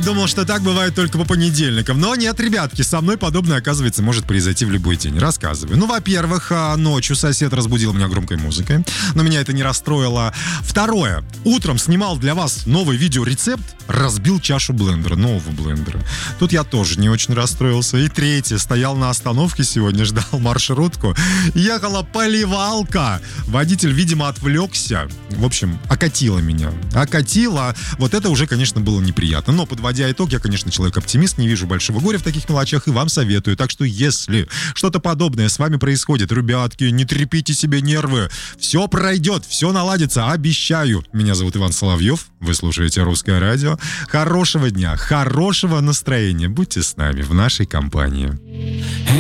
думал, что так бывает только по понедельникам. Но нет, ребятки, со мной подобное, оказывается, может произойти в любой день. Рассказываю. Ну, во-первых, ночью сосед разбудил меня громкой музыкой, но меня это не расстроило. Второе. Утром снимал для вас новый видеорецепт, разбил чашу блендера, нового блендера. Тут я тоже не очень расстроился. И третье. Стоял на остановке сегодня, ждал маршрутку. Ехала поливалка. Водитель, видимо, отвлекся. В общем, окатило меня. Окатило. Вот это уже, конечно, было неприятно. Но, подводя итог, я, конечно, человек-оптимист, не вижу большого горя в таких мелочах и вам советую. Так что, если что-то подобное с вами происходит, ребятки, не трепите себе нервы. Все пройдет, все наладится, обещаю. Меня зовут Иван Соловьев. Вы слушаете «Русское радио». Хорошего дня, хорошего настроения. Будьте с нами в нашей компании.